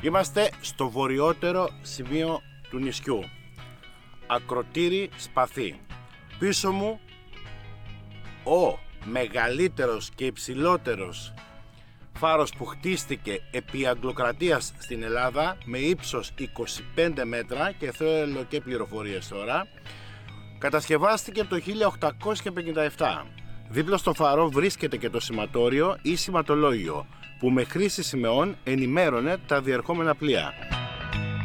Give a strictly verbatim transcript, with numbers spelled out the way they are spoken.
Είμαστε στο βορειότερο σημείο του νησιού, Ακροτήρι Σπαθί. Πίσω μου ο μεγαλύτερος και υψηλότερος φάρος που χτίστηκε επί Αγγλοκρατίας στην Ελλάδα, με ύψος είκοσι πέντε μέτρα, και θέλω και πληροφορίες τώρα. Κατασκευάστηκε το χίλια οκτακόσια πενήντα επτά. Δίπλα στο φάρο βρίσκεται και το σηματόριο ή σηματολόγιο, που με χρήση σημεών ενημέρωνε τα διερχόμενα πλοία.